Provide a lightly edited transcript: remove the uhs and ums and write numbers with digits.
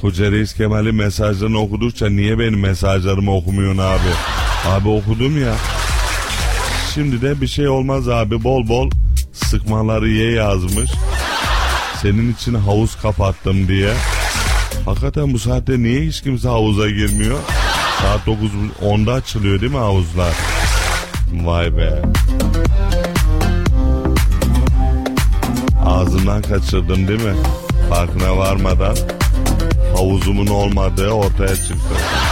Hoca Reis Kemal'in mesajlarını okudukça niye benim mesajlarımı okumuyorsun abi? Abi okudum ya. Şimdi de bir şey olmaz abi, bol bol sıkmaları ye yazmış. Senin için havuz kapattım diye. Hakikaten bu saatte niye hiç kimse havuza girmiyor? Saat 9-10'da açılıyor değil mi havuzlar? Vay be. Ağzımdan kaçırdım değil mi? Farkına varmadan havuzumun olmadığı ortaya çıktı.